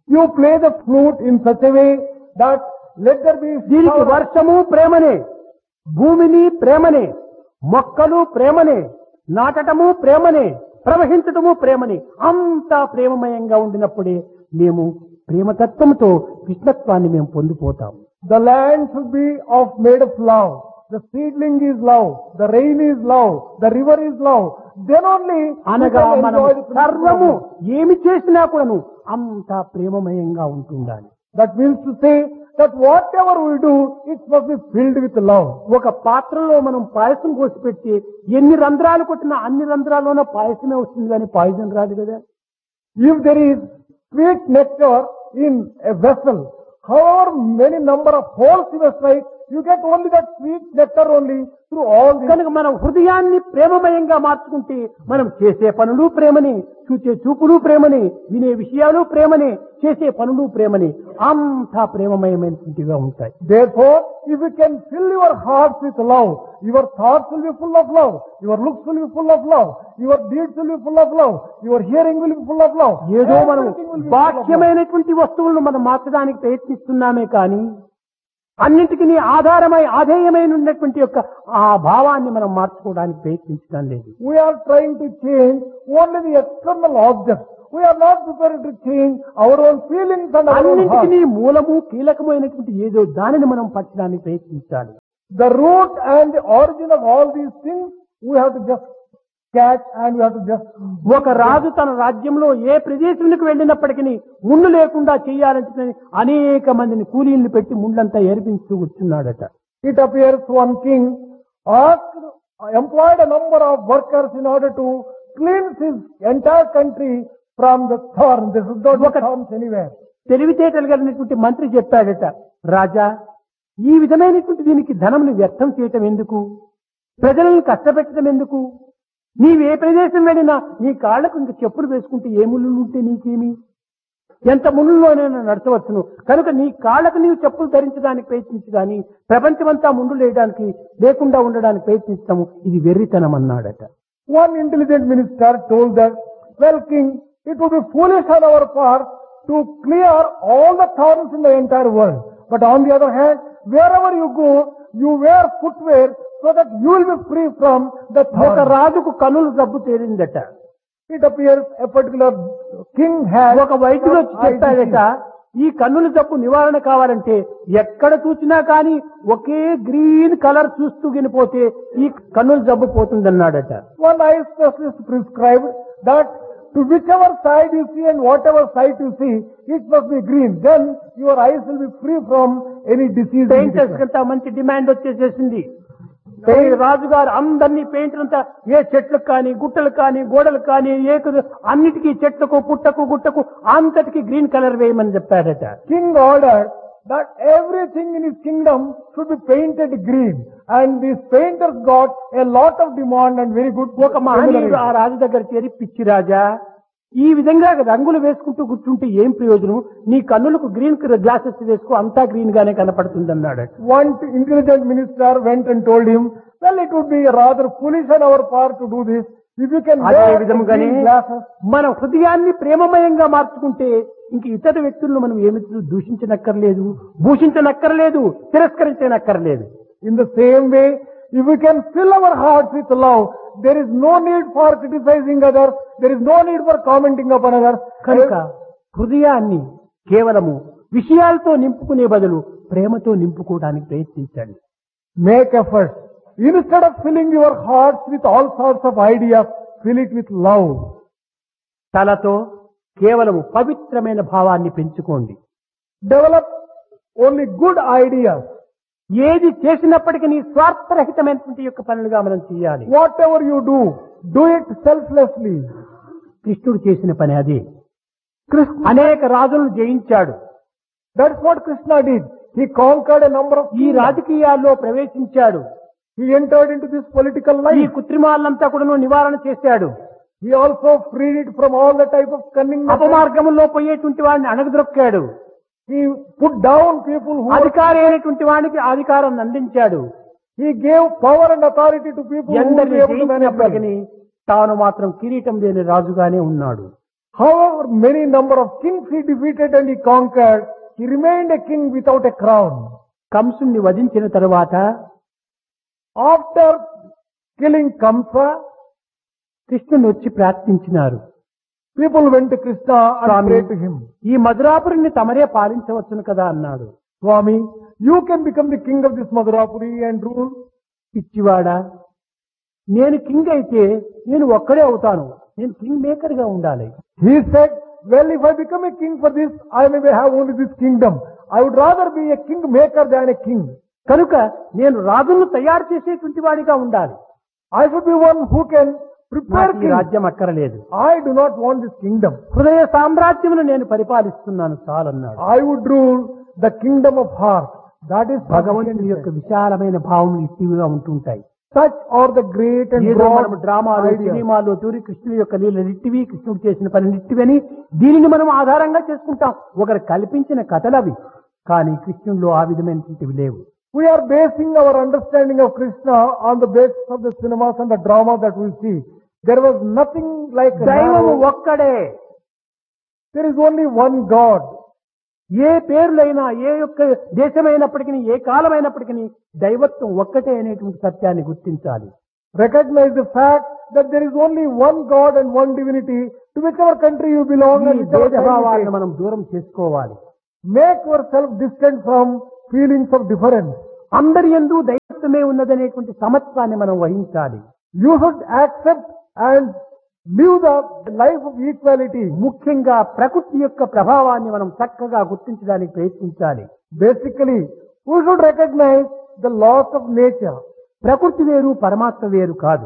You play the flute in such a way that let there be దీనికి shower. వర్షము ప్రేమనే, భూమిని ప్రేమనే, మొక్కలు ప్రేమనే, నాటటము ప్రేమనే, ప్రవహించటము ప్రేమనే, అంతా ప్రేమమయంగా ఉండినప్పుడే మేము ప్రేమతత్వంతో కృష్ణత్వాన్ని మేము పొందిపోతాం. The land should be made of love. The seedling is love. The rain is love. The river is love. Then only we అనగా can మనం enjoy the principle of సర్వము love. ఏమి చేసినా కూడాను అంతా ప్రేమమయంగా ఉంటుండాలి. That means to say that whatever we do, it must be filled with love. ఒక పాత్రలో మనం పాయసం కోసి పెట్టి ఎన్ని రంధ్రాలు కొట్టినా అన్ని రంధ్రాల్లోనే పాయసమే వస్తుంది కానీ పాయసం రాదు కదా. If there is sweet nectar in a vessel, however many number of holes you strike, you get only that sweet nectar only through all these. కనుక మనం హృదయాన్ని ప్రేమమయంగా మార్చుకుంటే మనం చేసే పనులు ప్రేమని, చూసే చూపులు ప్రేమని, వినే విషయాలు ప్రేమని, చేసే పనులు ప్రేమని, అంతా ప్రేమమయమైనటువంటిగా ఉంటాయి. Therefore, if you can fill your hearts with love, your thoughts will be full of love, your looks will be full of love, your deeds will be full of love, your hearing will be full of love. ఏదో మనం Everything will be full of love. బాహ్యమైనటువంటి వస్తువులను మనం మార్చడానికి ప్రయత్నిస్తున్నామే కానీ అన్నింటికి ఆధారమై ఆధేయమైన ఉన్నటువంటి యొక్క ఆ భావాన్ని మనం మార్చుకోవడానికి ప్రయత్నించడం లేదు. We are trying to change only the external objects. We are not prepared to change our own feelings and our own heart. అన్నింటికి మూలము కీలకమైనటువంటి ఏదో దానిని మనం పట్టడానికి ప్రయత్నించాలి. The root and the origin of all these things, we have to just catch and we have to just... ఒక రాజు తన రాజ్యంలో ఏ ప్రదేశానికి వెళ్ళినప్పటికీ ముళ్ళు లేకుండా చేయాలంటే అనేక మందిని కూలీలను పెట్టి ముళ్ళంతా ఏర్పించుతూ కూర్చున్నాడట. It appears one king employed a number of workers in order to cleanse his entire country from the thorn. This is not the thorns anywhere. తెలివితేటలు కలిగినటువంటి మంత్రి చెప్పాడట, రాజా ఈ విధమైనటువంటి దీనికి ధనమును వ్యర్థం చేయటం ఎందుకు, ప్రజలను కష్టపెట్టడం ఎందుకు, నీవే ప్రదేశం వెళ్ళినా నీ కాళ్లకు ఇంక చెప్పులు వేసుకుంటే ఏ ముళ్ళు ఉంటే నీకేమి, ఎంత ముళ్ళులోనైనా నడచవచ్చును, కనుక నీ కాళ్లకు నీవు చెప్పులు ధరించడానికి ప్రయత్నించు కానీ ప్రపంచమంతా ముందు లేకుండా ఉండడానికి ప్రయత్నిస్తాము, ఇది వెర్రితనం అన్నాడట. One intelligent minister told that, well, king, it would be foolish on our part to clear all the thorns in the entire world. But on the other hand, wherever you go, you wear footwear so that you will be free from the ఒక thorn. రాజుకు కనులు జబ్బు తేలిందట. It appears a particular king had ఒక వైద్యుడు వచ్చి చెప్పాడట, ఈ కన్నుల జబ్బు నివారణ కావాలంటే ఎక్కడ చూసినా కానీ ఒకే గ్రీన్ కలర్ చూస్తూ గినిపోతే ఈ కన్నుల జబ్బు పోతుందన్నాడట. one eye specialist prescribed that to whichever side you see and whatever sight you see, it must be green. Then your eyes will be free from any disease. Painters కంతా మంచి demand వచ్చేసేసింది. రాజుగారు అందరినీ painter అంతా ఏ చెట్లకు కానీ గుట్టలకు కానీ గోడలకు కానీ అన్నిటికీ చెట్లకు పుట్టకు గుట్టకు అంతటికి గ్రీన్ కలర్ వేయమని చెప్పాడట. King ordered that everything in his kingdom should be painted green, and these painters got a lot of demand and very good. ఒక మహనీయుడు ఆ రాజు దగ్గర చేరి, పిచ్చి రాజా ఈ విధంగా రంగులు వేసుకుంటూ కూర్చుంటే ఏం ప్రయోజనం, నీ కన్నులకు గ్రీన్ గ్లాసెస్ వేసుకో అంతా గ్రీన్ గానే కనపడుతుంది అన్నాడు. One intelligent minister went and told him, well, it would be rather foolish on our part to do this. If you can అదే wear విధముగానే green glasses. మన హృదయాన్ని ప్రేమమయంగా మార్చుకుంటే ఇంక ఇతర వ్యక్తులను మనం ఏమి దూషించనక్కర్లేదు, భూషించనక్కర్లేదు, తిరస్కరించనక్కర్లేదు. In the same way, if we can fill our hearts with love, there is no need for criticizing others, there is no need for commenting upon others. కనుక హృదయాన్ని కేవలము విషయాలతో నింపుకునే బదులు ప్రేమతో నింపుకోవడానికి ప్రయత్నించండి. Make efforts. Instead of filling your hearts with all sorts of ideas, fill it with love. తలతో కేవలము పవిత్రమైన భావాన్ని పెంచుకోండి. Develop only good ideas. ఏది చేసినప్పటికీ స్వార్థరహితమైనటువంటి యొక్క పనులుగా మనం చేయాలి. Whatever you do it selflessly. కృష్ణుడు చేసిన పని అదే. అనేక రాజులను జయించాడు. That's what Krishna did. He conquered a number of ఈ రాజకీయాల్లో ప్రవేశించాడు. He entered into this political ఈ life. కృత్రిమాలంతా కూడా నివారణ చేశాడు. He also freed it from all the type of cunning. అపమార్గంలో పోయేటువంటి వాడిని అణగదొక్కాడు. He put down people who అధికారి అయినటువంటి వాడికి అధికారాన్ని అందించాడు. He gave power and authority to people who were ఎందరిని able to manage them. జయించినప్పటికీ తాను మాత్రం కిరీటం లేని రాజుగానే ఉన్నాడు. However many number of kings he defeated and he conquered, he remained a king without a crown. కంసుని వధించిన తరువాత After killing Kamsa, కృష్ణుని వచ్చి ప్రార్థించినారు. people went to Krishna and Swamy, prayed to him. ఈ మధురాపురిని తమరే పాలించవచ్చును కదా అన్నాడు. Swami, you can become the king of this Madhurapuri and rule. పిచ్చివాడా, నేను king అయితే నేను ఒక్కడే అవుతాను. నేను కింగ్ మేకర్ గా ఉండాలి. He said, well, if I become a king for this, I may have only this kingdom. I would rather be a king maker than a king. కనుక నేను రాజులను తయారు చేసేటువంటి వాడిగా ఉండాలి. I should be one who can prepare నాకు ఈ king. రాజ్యం అక్కరలేదు. I do not want this kingdom. హృదయ సామ్రాజ్యమును నేను పరిపాలిస్తున్నాను చాలన్నాడు. I would rule the kingdom of heart. That is భగవంతుని యొక్క విశాలమైన భావం ఇట్టివిగా ఉంటుంటాయి. Such are the great and ఏదో మనం broad డ్రామాలు ideas. సినిమాల్లో తూరి కృష్ణుడి యొక్క లీలలు ఇట్టివి, కృష్ణుడు చేసిన పని ఇట్టివని దీనిని మనం ఆధారంగా చేసుకుంటాం. ఒకరు కల్పించిన కథలవి, కానీ కృష్ణుడిలో ఆ విధమైనటువంటివి లేవు. We are basing our understanding of Krishna on the basis of the cinemas and the drama that we see. There was nothing like దైవము narrow. ఒక్కడే. There is only one God. ఏ పేర్లైనా, ఏ యొక్క దేశమైనప్పటికీ, ఏ కాలమైనప్పటికీ దైవత్వం ఒక్కటే అనేటువంటి సత్యాన్ని గుర్తించాలి. Recognize the fact that there is only one God and one divinity to whichever country you belong ఈ and whichever time you భేదభావాలను take. మనం దూరం చేసుకోవాలి. Make yourself distant from feelings of difference. అందరి యందు దైవత్వమే ఉన్నదనేటువంటి సమత్వాన్ని మనం వహించాలి. You should accept and live the life of equality. ముఖ్యంగా ప్రకృతి యొక్క ప్రభావాన్ని మనం చక్కగా గుర్తించడానికి ప్రయత్నించాలి. Basically, we should recognize the laws of nature. ప్రకృతి వేరు, పరమాత్మ వేరు కాదు.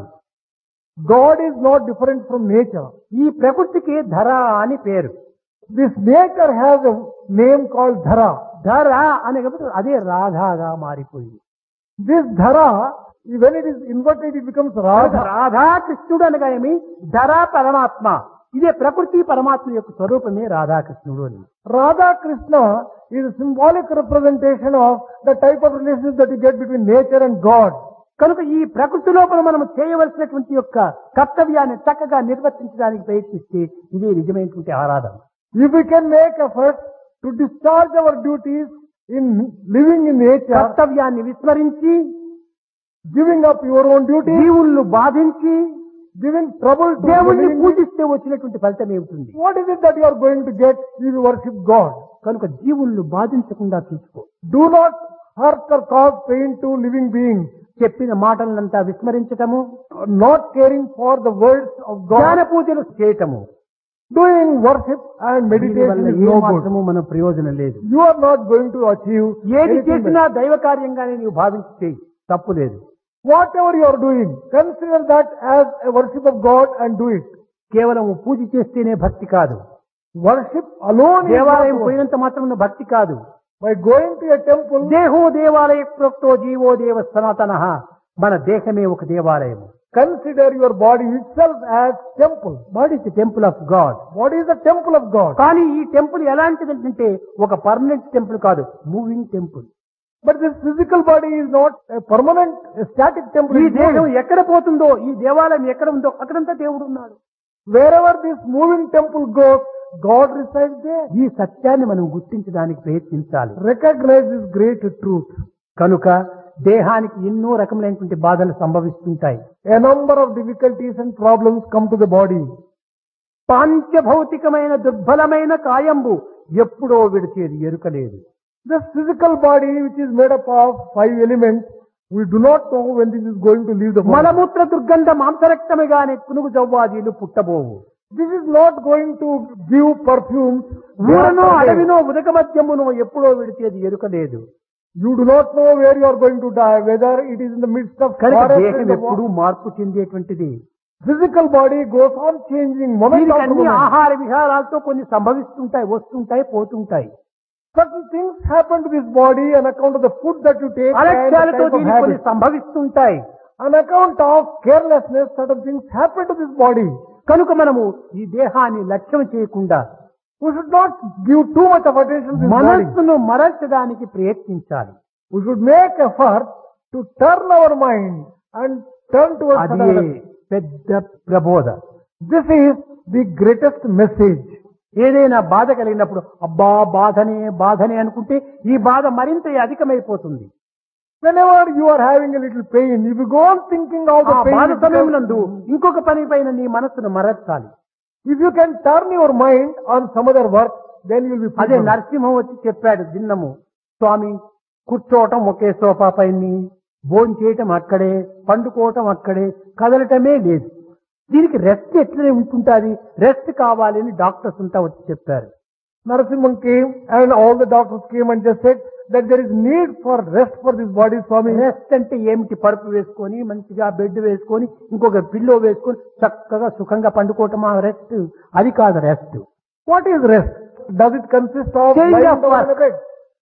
God is not different from nature. ఈ ప్రకృతికి ధర అని పేరు. This nature has a name called Dhara. ధర అనేటప్పుడు అదే రాధాగా మారిపోయింది. This Dhara, when it is inverted, it becomes Radha. Radha కృష్ణుడు అనగా ఏమి? ధర పరమాత్మ. ఇదే ప్రకృతి పరమాత్మ యొక్క స్వరూపమే రాధాకృష్ణుడు అని. Radha Krishna is a symbolic representation of the type of relationship that you get between nature and God. కనుక ఈ ప్రకృతి లోపల మనం చేయవలసినటువంటి యొక్క కర్తవ్యాన్ని చక్కగా నిర్వర్తించడానికి ప్రయత్నిస్తే ఇదే నిజమైనటువంటి ఆరాధన. If we can make efforts to discharge our duties in living in nature, కర్తవ్యాన్ని విస్మరించి, giving up your own duties, జీవులను బాధించి, giving trouble to దేవుణ్ణి living, పూజిస్తే వచ్చినటువంటి ఫలితం ఏమిటి? what is it that you are going to get if you worship God? కనుక జీవులను బాధించకుండా చూసుకో. Do not hurt or cause pain to living beings. చెప్పిన మాటలంతా విస్మరించటము, Not caring for the words of జ్ఞాన God, పూజలు చేయటము, doing worship and దీని meditation వల్ల is A no good. మాత్రము మన ప్రయోజనం లేదు. You are not going to achieve ఏది anything చేసినా better. దైవ కార్యంగానే నీవు భావించి చేయి, తప్పు లేదు. Whatever you are doing, consider that as a worship of God and do it. కేవలం పూజ చేస్తేనే భక్తి కాదు. Worship alone is దేవాలయం not worship. పోయినంత మాత్రం భక్తి కాదు. By going to a temple, దేహో దేవాలయ ప్రోక్తో జీవో దేవ సనాతన. మన దేహమే ఒక దేవాలయం. consider your body itself as temple. What is the temple of God. What is the temple of God? కానీ ఈ టెంపుల్ ఎలాంటిదంటే ఒక పర్మనెంట్ టెంపుల్ కాదు, moving temple. But this physical body is not a permanent, a static temple. ఈ It దేహం moves. ఎక్కడ పోతుందో, ఈ దేవాలయం ఎక్కడ ఉందో అక్కడంతా దేవుడు ఉన్నాడు. Wherever this moving temple goes, God resides there. ఈ సత్యాన్ని మనం గుర్తించడానికి ప్రయత్నించాలి. Recognize this great truth. కనుక దేహానికి ఎన్నో రకములైనటువంటి బాధలు సంభవిస్తుంటాయి. A number of difficulties and problems come to the body. పాంచభౌతికమైన దుర్బలమైన కాయంబు ఎప్పుడో విడిచేది ఎరుకలేదు. This physical body, which is made up of 5 elements, we do not know when this is going to leave the body. మలమూత్ర దుర్గంధ మాంసరక్తముగానే పునుగు జవ్వాదీలు పుట్టబోవు. This is not going to give perfumes. ఊరనో అడవినో ఉదక మధ్యమునో ఎప్పుడో విడిచేది ఎరుకలేదు. You do not know where you are going to die, whether it is in the midst of కనుక forest దేహం and the ఎప్పుడూ మార్పు చెందేటువంటిది. physical body goes on changing moment దీనికి after అన్ని moment. ఆహార విహారాలతో కొన్ని సంభవిస్తుంటాయి, వస్తుంటాయి, పోతుంటాయి. Certain things happen to this body on account of the food that you take and the అలక్ష్యాలతో type of దీనికి కొన్ని habit. సంభవిస్తుంటాయి. On account of carelessness, certain things happen to this body. కనుక మనము ఈ దేహాన్ని లక్ష్యం చేయకుండా We should not give too much of attention to this body. మనస్సును మరల్చడానికి ప్రయత్నించాలి. We should make effort to turn our mind and turn towards అది another. పెద్ద ప్రబోధ. This is the greatest message. ఏదైనా బాధ కలిగినప్పుడు అబ్బా బాధనే అనుకుంటే ఈ బాధ మరింత అధికమైపోతుంది. Whenever you are having a little pain, if you go on thinking of the ఆ pain, బాధ it సమయం becomes- నందు ఇంకొక పని పైన నీ మనస్సును మరచాలి. if you can turn your mind on some other work, then you will be అదే fruitful. నరసింహం వచ్చి చెప్పాడు దిన్నము, స్వామి కూర్చోవటం ఒకే సోఫా పైన, భోజనం చేయటం అక్కడే, పండుకోవటం అక్కడే, కదలటమే లేదు. దీనికి రెస్ట్ ఎట్లనే ఉంటుంటాది, రెస్ట్ కావాలి అని డాక్టర్స్ అంతా వచ్చి చెప్పారు. Narasimhan came and all the doctors came and just said that there is need for rest for this body, Swami. Rest అంటే ఏమిటి? పరుపు వేసుకొని మంచిగా బెడ్ వేసుకొని ఇంకొక పిల్లో వేసుకొని చక్కగా సుఖంగా పండుకోవటమా రెస్ట్? అది కాదు rest. What is rest? Does it consist of Change lying of down work. on a bed?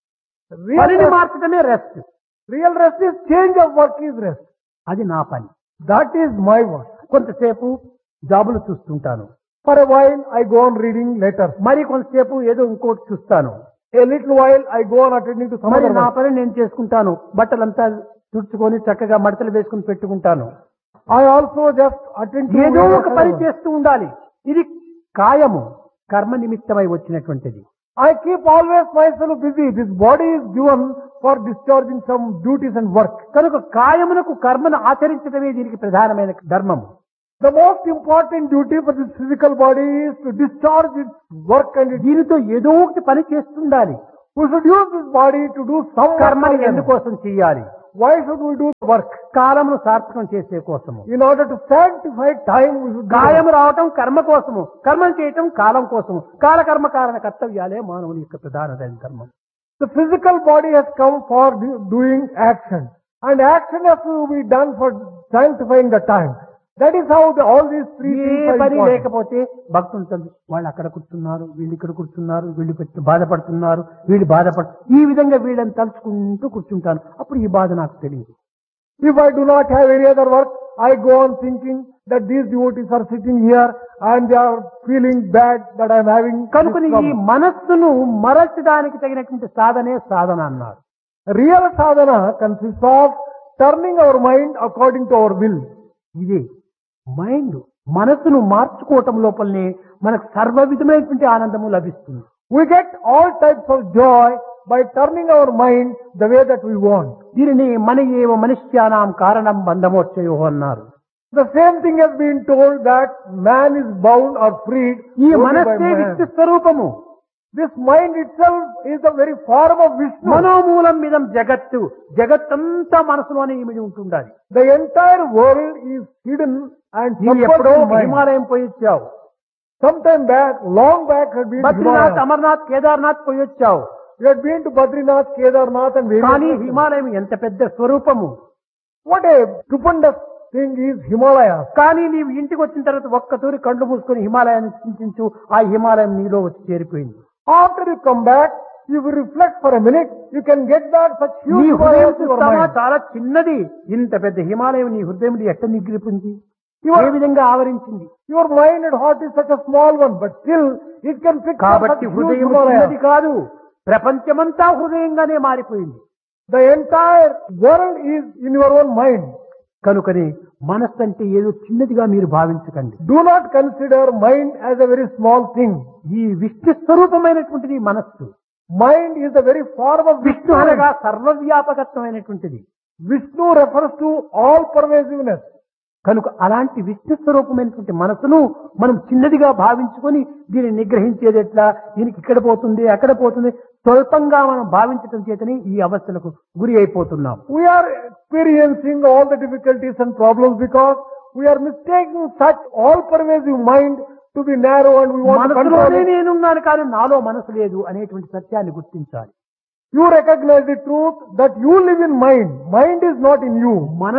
పనిని Real మార్చడమే rest. rest is change of work is rest. అది నా పని. That is my work. కొంతసేపు జాబులు చూస్తుంటాను, For a while I go on reading letters. మరి కొంతసేపు ఏదో ఇంకోటి చూస్తాను, A little while I go on attending to some మరి other నా work. పని నేను చేసుకుంటాను. బట్టలంతా తుడుచుకొని చక్కగా మడతలు వేసుకుని పెట్టుకుంటాను. I also just attend to ఏదో various ఒక other పని work. చేస్తూ ఉండాలి. ఇది కాయము, కర్మ నిమిత్తమై వచ్చినటువంటిది. I keep always myself busy. This body is given for discharging some duties and work. కనుక కాయమునకు కర్మను ఆచరించడమే దీనికి ప్రధానమైన ధర్మము. The most important duty for this physical body is to discharge its work and its. దీనితో ఏదో ఒకటి పని చేస్తుండాలి. We should use this body to do some work. కర్మని for them. ఎందుకోసం చేయాలి? Why should we do work? కాలమును సార్థకం చేసే కోసము. In order to sanctify time, we should do కాయము work. రావటం కర్మ కోసము, కర్మను చేయటం కాలం కోసము. కాలకర్మ కారణ కర్తవ్యాలే మానవుని యొక్క ప్రధానమైన ధర్మం. The physical body has come for doing action, and action has to be done for sanctifying the time. That is how all these three A things are పని important. లేకపోతే భక్తులు చదువు, వాళ్ళు అక్కడ కూర్చున్నారు, వీళ్ళు ఇక్కడ కూర్చున్నారు, వీళ్ళు బాధపడుతున్నారు, వీళ్ళు ఈ విధంగా వీళ్ళని తలుచుకుంటూ కూర్చుంటాను. అప్పుడు ఈ బాధ నాకు తెలియదు. If I do not have any other work, I go on thinking that these devotees are sitting here and they are feeling bad that I am having this కనుకని ఈ problem. మనస్సును మరచడానికి తగినటువంటి సాధనే సాధన అన్నారు. Real sadhana consists of turning our mind according to our will. ఇది mind మనస్సును మార్చుకోవటం లోపలనే మనకు సర్వ విధమైనటువంటి ఆనందము లభిస్తుంది. We get all types of joy by turning our mind the way that we want. దీనిని మన ఏవ మనుష్యానాం కారణం బంధమోక్షయో అన్నారు. The same thing has been told that man is bound or freed ఈ only by మనస్సే man. విష్ణు స్వరూపము. This mind itself is the very form of Vishnu. మనోమూలం మిదం జగత్తు. జగత్తంతా మనసులోనే ఇమిడి ఉంటుండాలి. The entire world is hidden and నీవు submerged ఎప్పుడో in mind. హిమాలయం పోయి వచ్చావు, Sometime back, long back, had been to Badrinath, Himalaya. Amarnath, Kedarnath పోయి వచ్చావు. You had been to Badrinath, Kedarnath and various కానీ places. హిమాలయం ఎంత పెద్ద స్వరూపము. What a stupendous thing is Himalaya. కానీ నీవు ఇంటికి వచ్చిన తర్వాత ఒక్కతూరి కళ్ళు మూసుకొని హిమాలయాన్ని చింతించు, ఆ హిమాలయం నీలో వచ్చి చేరిపోయింది. After you come back, if you reflect for a minute, you can get back such నీ huge హృదయం Himalayas in your చూస్తావా mind. చాలా చిన్నది. ఇంత పెద్ద హిమాలయం నీ హృదయం ఎట్ట నిగ్రిపింది, You are- ఏ విధంగా ఆవరించింది. Your mind and heart is such a small one, but still it can fix up such కాబట్టి huge హృదయం Himalayas. చిన్నది కాదు, ప్రపంచమంతా హృదయంగానే మారిపోయింది. The entire world is in your own mind. కనుకని మనస్సు అంటే ఏదో చిన్నదిగా మీరు భావించకండి. Do not consider mind as a very small thing. ఈ విష్ణు స్వరూపమైనటువంటిది మనస్సు. Mind is the very form of Vishnu Vishnu. అనగా సర్వవ్యాపకత్వమైనటువంటిది. Vishnu refers to all pervasiveness. కనుక అలాంటి విష్ణు స్వరూపమైనటువంటి మనసును మనం చిన్నదిగా భావించుకొని దీన్ని నిగ్రహించేది ఎట్లా, దీనికి ఇక్కడ పోతుంది అక్కడ పోతుంది స్వల్పంగా మనం భావించటం చేతని ఈ అవస్థలకు గురి అయిపోతున్నాం. We are experiencing all the difficulties and problems because we are mistaking such all-pervasive mind to be narrow and we want to control మనసులోనే it. నేనున్నాను కానీ నాలో మనసు లేదు అనేటువంటి సత్యాన్ని గుర్తించాలి. You recognize the truth that you live in mind. Mind is not in you.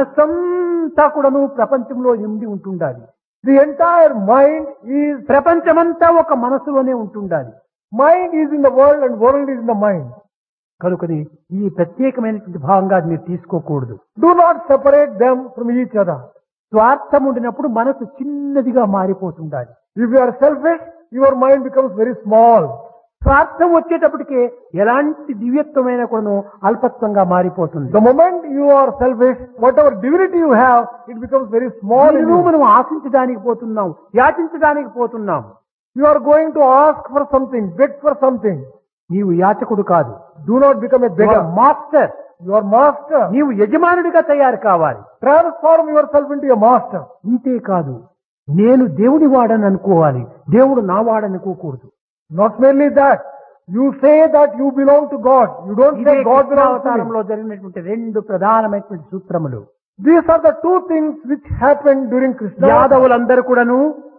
మనసంతా కూడాను ప్రపంచంలో నిండి ఉంటుండాలి. The entire mind is, ప్రపంచమంతా ఒక మనసులోనే ఉంటుండాలి. mind is in the world and world is in the mind. కనుకని ఈ ప్రత్యేకమైనటువంటి భావంగా మీరు తీసుకోకూడదు. Do not separate them from each other. స్వార్థం ఉండినప్పుడు మనసు చిన్నదిగా మారిపోతుండాలి. If you are selfish, your mind becomes very small. స్వార్థం వచ్చేటప్పటికే ఎలాంటి దివ్యత్వమైన కూడా అల్పత్వంగా మారిపోతుంది. The moment you are selfish, whatever divinity you have, it becomes very small in దీనిలో you. మనం ఆశించడానికి పోతున్నాం, యాచించడానికి పోతున్నాం. You are going to ask for something, beg for something. నీవు యాచకుడు కాదు, Do not become a beggar. Master. You are master. నీవు యజమానుడిగా తయారు కావాలి. Transform yourself into a master. ఇంతే కాదు, నేను దేవుని వాడని అనుకోవాలి, దేవుడు నా వాడని అనుకోకూడదు. Not merely that. You say that you belong to God. You don't ఇదే say God belongs to me. అవతారంలో జరిగినటువంటి రెండు ప్రధానమైనటువంటి సూత్రములు. These are the two things which happened during Krishna. యాదవులందరూ కూడాను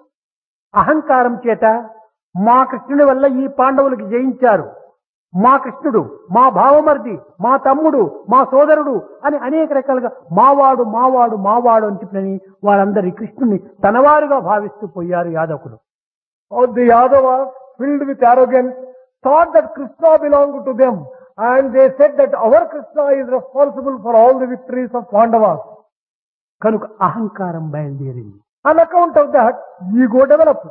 అహంకారం చేత మా కృష్ణుడి వల్ల ఈ పాండవులకు జయించారు, మా కృష్ణుడు, మా భావమర్ది, మా తమ్ముడు, మా సోదరుడు అని అనేక రకాలుగా మావాడు మావాడు మావాడు అని చెప్పినని వారందరి కృష్ణుని తనవారుగా భావిస్తూ పోయారు యాదవులు. All the Yadavas, filled with arrogance, thought that Krishna belonged to them, and they said that our Krishna is responsible for all the victories of Pandavas. కనుక అహంకారం బయలుదేరింది. On account of that, ego developed.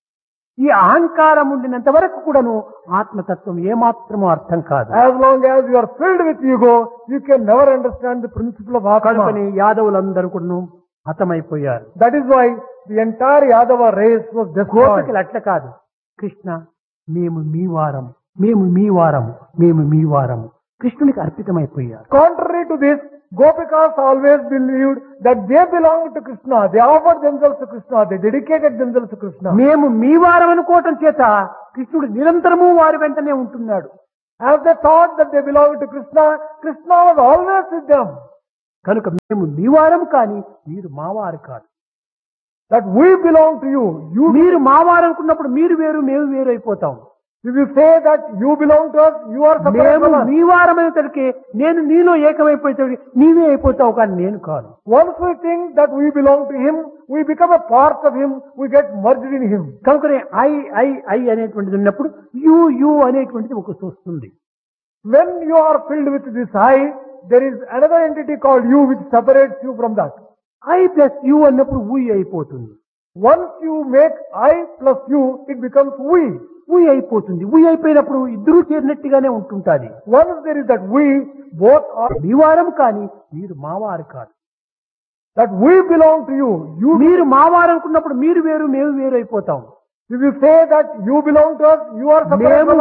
ఈ అహంకారం ఉండినంత వరకు కూడాను ఆత్మతత్వం ఏమాత్రమూ అర్థం కాదు. As long as you are filled with ego, you can never understand the principle of కనుకని Atma. యాదవులందరూ కూడాను హతమైపోయారు. That is why the entire Yadava race was destroyed. గోపికలు అట్ల కాదు, కృష్ణ మేము మీ వారము, మేము మీ వారము, మేము మీ వారము కృష్ణునికి అర్పితమైపోయారు. Contrary to this, Gopikas always believed that they belonged to Krishna. They offered themselves to Krishna. They dedicated themselves to Krishna. మేము మీ వారం అనుకోవటం చేత కృష్ణుడు నిరంతరము వారి వెంటనే ఉంటున్నాడు. As they thought that they belonged to Krishna, Krishna was always with them. కనుక మేము మీ వారం కానీ మీరు మావారు కాదు. That we belong to you. మీరు మావారు అనుకున్నప్పుడు మీరు వేరు మేము వేరు అయిపోతాం. If you say that you belong to us, you are separate మేము from us. మీ వారమైన తడికి నేను నీలో ఏకమైపోతే నీవే అయిపోతావు కానీ నేను కాదు. Once we think that we belong to him, we become a part of him, we get merged in him. కనుకనే I I I అనేటువంటిది ఉన్నప్పుడు యు యు అనేటువంటిది ఒక వస్తుంది. When you are filled with this I, there is another entity called you which separates you from that. I plus you అన్నప్పుడు ఊ అయిపోతుంది. Once you make I plus you, it becomes we. ఊ అయిపోతుంది. ఊ అయిపోయినప్పుడు ఇద్దరూ చేరినట్టుగానే ఉంటుంటాది. Once there is that we, both are, మీ వారం కానీ మీరు మావారు కాదు. that we belong to you. మీరు మావారు అనుకున్నప్పుడు మీరు వేరు మేము వేరు అయిపోతాం. If you say that you belong to us, you are separate మేము from us.